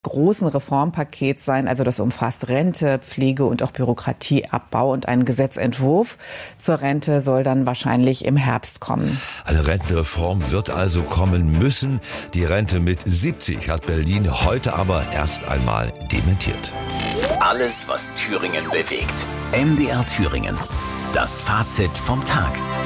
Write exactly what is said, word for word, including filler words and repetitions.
großen Reformpaket sein. Also das umfasst Rente, Pflege und auch Bürokratieabbau. Und ein Gesetzentwurf zur Rente soll dann wahrscheinlich im Herbst kommen. Eine Rentenreform wird also kommen müssen. Die Rente mit siebzig hat Berlin heute aber erst einmal dementiert. Alles, was Thüringen bewegt. M D R Thüringen. Das Fazit vom Tag.